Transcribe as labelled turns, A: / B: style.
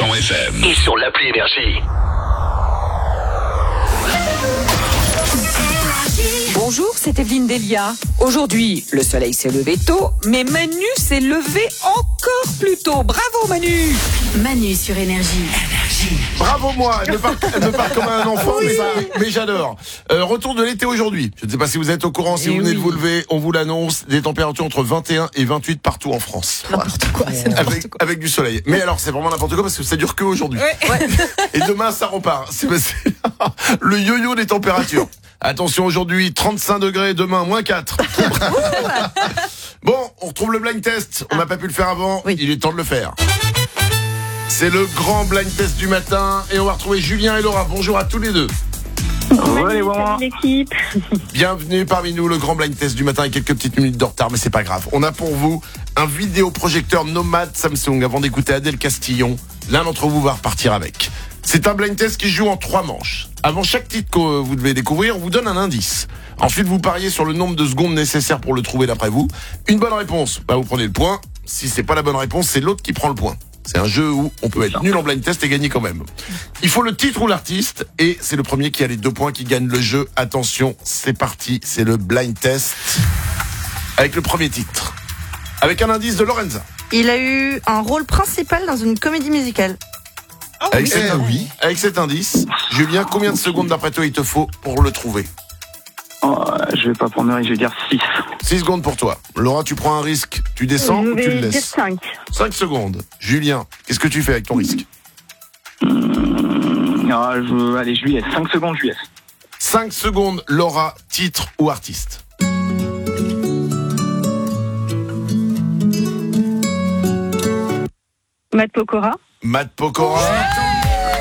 A: 100% FM. Et sur l'appli Énergie.
B: Bonjour, c'est Evelyne Delia. Aujourd'hui, le soleil s'est levé tôt, mais Manu s'est levé encore plus tôt. Bravo Manu!
C: Manu sur Énergie.
D: Bravo moi, elle me parle comme un enfant, mais j'adore. Retour de l'été aujourd'hui. Je ne sais pas si vous êtes au courant, si vous venez de vous lever, on vous l'annonce, des températures entre 21 et 28 partout en France.
C: N'importe quoi, c'est n'importe quoi.
D: Avec du soleil. Mais alors c'est vraiment n'importe quoi parce que ça dure que aujourd'hui.
B: Ouais.
D: Et demain ça repart. C'est le yo-yo des températures. Attention, aujourd'hui 35 degrés, demain moins 4. Bon, on retrouve le blind test. On n'a pas pu le faire avant, il est temps de le faire. C'est le grand blind test du matin et on va retrouver Julien et Laura. Bonjour à tous les deux.
E: Salut l'équipe.
D: Bienvenue parmi nous, le grand blind test du matin avec quelques petites minutes de retard, mais c'est pas grave. On a pour vous un vidéoprojecteur nomade Samsung. Avant d'écouter Adèle Castillon, l'un d'entre vous va repartir avec. C'est un blind test qui se joue en 3 manches. Avant chaque titre que vous devez découvrir, on vous donne un indice. Ensuite, vous pariez sur le nombre de secondes nécessaires pour le trouver d'après vous. Une bonne réponse, vous prenez le point. Si c'est pas la bonne réponse, c'est l'autre qui prend le point. C'est un jeu où on peut être nul en blind test et gagner quand même. Il faut le titre ou l'artiste et c'est le premier qui a les 2 points qui gagne le jeu. Attention, c'est parti, c'est le blind test. Avec le premier titre. Avec un indice de Lorenza.
F: Il a eu un rôle principal dans une comédie musicale.
D: Avec cet indice, Julien, combien de secondes d'après toi il te faut pour le trouver?
E: Je vais pas prendre un risque, je vais dire 6.
D: 6 secondes pour toi. Laura, tu prends un risque, tu descends ou tu le
E: Je vais dire
D: laisses?
E: 5.
D: 5 secondes. Julien, qu'est-ce que tu fais avec ton risque?
E: Allez, je lui laisse. 5 secondes, je lui laisse.
D: 5 secondes, Laura, titre ou artiste?
E: Matt Pokora.
D: Matt Pokora.